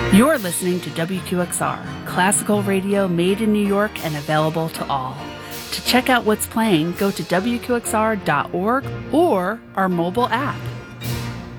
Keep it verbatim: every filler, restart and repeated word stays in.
You're listening to W Q X R, classical radio made in New York and available to all. To check out what's playing, go to W Q X R dot org or our mobile app.